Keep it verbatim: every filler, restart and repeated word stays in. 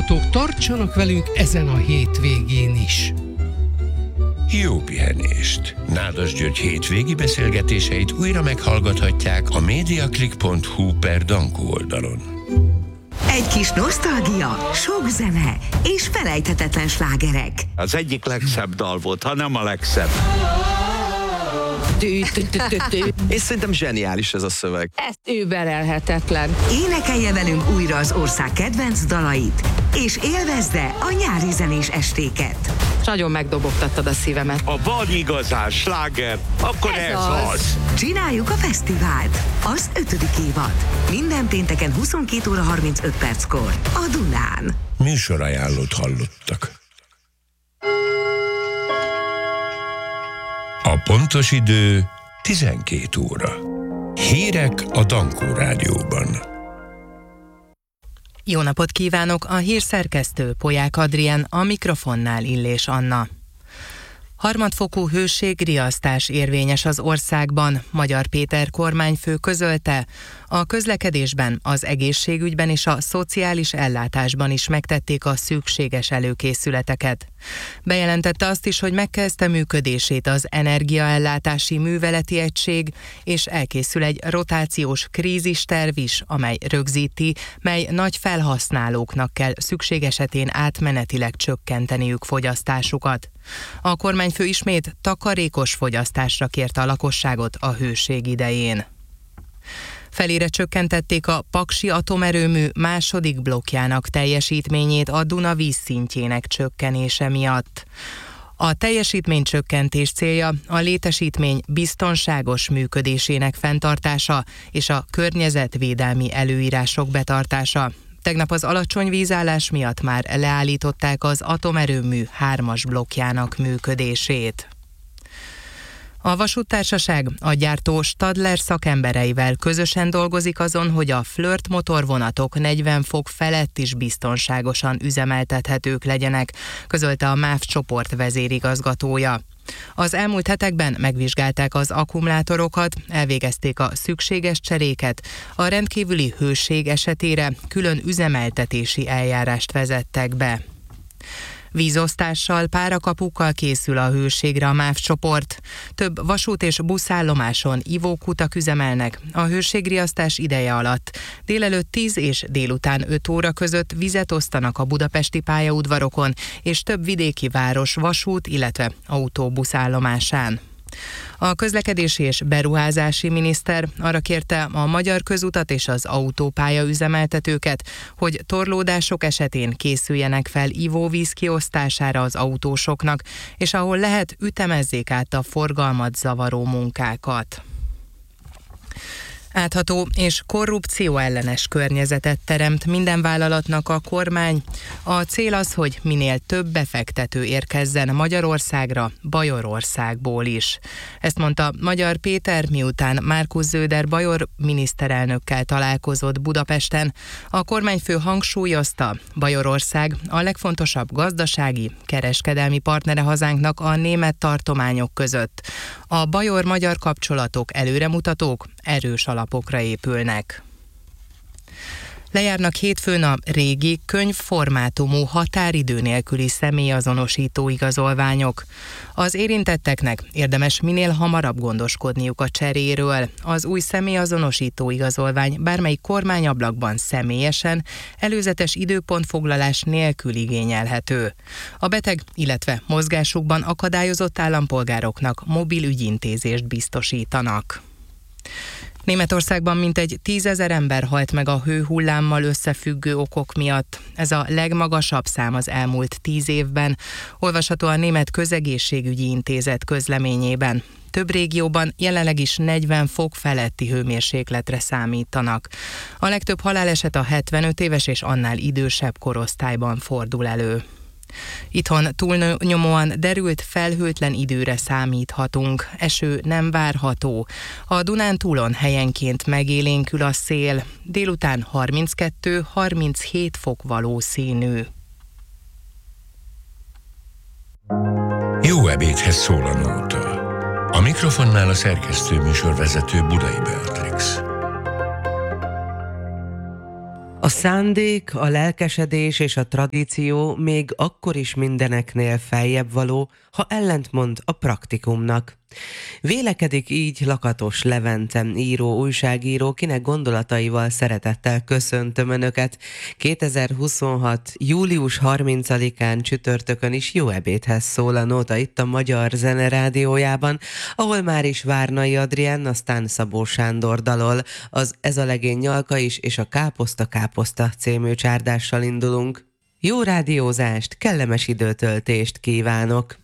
hallgatók, tartsanak velünk ezen a hétvégén is. Jó pihenést! Nádas György hétvégi beszélgetéseit újra meghallgathatják a mediaclick pont hu per Dankó oldalon. Egy kis nosztalgia, sok zene és felejthetetlen slágerek. Az egyik legszebb dal volt, ha nem a legszebb. És szerintem zseniális ez a szöveg. Ez überelhetetlen. Énekelje velünk újra az ország kedvenc dalait, és élvezze a nyári zenés estéket. Nagyon megdobogtattad a szívemet. Ha van igazán sláger, akkor ez, ez az. az. Csináljuk a fesztivált, az ötödik évad. Minden pénteken huszonkét óra harmincöt perckor a Dunán. Műsorajánlót hallottak. A pontos idő tizenkét óra. Hírek a Dankó Rádióban. Jó napot kívánok, a hírszerkesztő Polyák Adrien, a mikrofonnál Illés Anna. Harmadfokú hőségriasztás érvényes az országban, Magyar Péter kormányfő közölte. A közlekedésben, az egészségügyben és a szociális ellátásban is megtették a szükséges előkészületeket. Bejelentette azt is, hogy megkezdte működését az energiaellátási műveleti egység, és elkészül egy rotációs krízisterv is, amely rögzíti, mely nagy felhasználóknak kell szükség esetén átmenetileg csökkenteniük fogyasztásukat. A kormányfő ismét takarékos fogyasztásra kérte a lakosságot a hőség idején. Felére csökkentették a Paksi atomerőmű második blokkjának teljesítményét a Duna vízszintjének csökkenése miatt. A teljesítménycsökkentés célja a létesítmény biztonságos működésének fenntartása és a környezetvédelmi előírások betartása. Tegnap az alacsony vízállás miatt már leállították az atomerőmű hármas blokkjának működését. A vasúttársaság a gyártó Stadler szakembereivel közösen dolgozik azon, hogy a Flirt motorvonatok negyven fok felett is biztonságosan üzemeltethetők legyenek, közölte a MÁV csoport vezérigazgatója. Az elmúlt hetekben megvizsgálták az akkumulátorokat, elvégezték a szükséges cseréket, a rendkívüli hőség esetére külön üzemeltetési eljárást vezettek be. Vízosztással, párakapukkal készül a hőségre a MÁV csoport. Több vasút- és buszállomáson ivókutak üzemelnek a hőségriasztás ideje alatt. Délelőtt tíz és délután öt óra között vizet osztanak a budapesti pályaudvarokon és több vidéki város vasút, illetve autóbuszállomásán. A közlekedési és beruházási miniszter arra kérte a Magyar Közutat és az autópálya üzemeltetőket, hogy torlódások esetén készüljenek fel ivóvíz kiosztására az autósoknak, és ahol lehet, ütemezzék át a forgalmat zavaró munkákat. Átható és korrupció ellenes környezetet teremt minden vállalatnak a kormány. A cél az, hogy minél több befektető érkezzen Magyarországra, Bajorországból is. Ezt mondta Magyar Péter, miután Márkusz Zöder bajor miniszterelnökkel találkozott Budapesten. A kormányfő hangsúlyozta, Bajorország a legfontosabb gazdasági, kereskedelmi partnere hazánknak a német tartományok között. A bajor-magyar kapcsolatok előremutatók, erős alapokra épülnek. Lejárnak hétfőn a régi könyvformátumú határidő nélküli személyazonosító igazolványok. Az érintetteknek érdemes minél hamarabb gondoskodniuk a cseréről. Az új személyazonosító igazolvány bármelyik kormányablakban személyesen, előzetes időpontfoglalás nélkül igényelhető. A beteg, illetve mozgásukban akadályozott állampolgároknak mobil ügyintézést biztosítanak. Németországban mintegy tízezer ember halt meg a hőhullámmal összefüggő okok miatt. Ez a legmagasabb szám az elmúlt tíz évben, olvasható a Német Közegészségügyi Intézet közleményében. Több régióban jelenleg is negyven fok feletti hőmérsékletre számítanak. A legtöbb haláleset a hetvenöt éves és annál idősebb korosztályban fordul elő. Itthon túlnyomóan derült, felhőtlen időre számíthatunk, eső nem várható. A Dunántúlon helyenként megélénkül a szél, délután harminckettő-harminchét fok valószínű. Jó ebédhez szól a nóta. A mikrofonnál a szerkesztő műsorvezető Budai Beatrix. A szándék, a lelkesedés és a tradíció még akkor is mindeneknél feljebb való, ha ellentmond a praktikumnak. Vélekedik így Lakatos Levente író, újságíró, kinek gondolataival szeretettel köszöntöm Önöket. kétezer-huszonhat. július harmincadikán csütörtökön is jó ebédhez szól a nóta itt a Magyar Zene Rádiójában, ahol már is Várnai Adrián, aztán Szabó Sándor dalol. Az Ez a legény Nyalka is és a Káposzta Káposzta című csárdással indulunk. Jó rádiózást, kellemes időtöltést kívánok!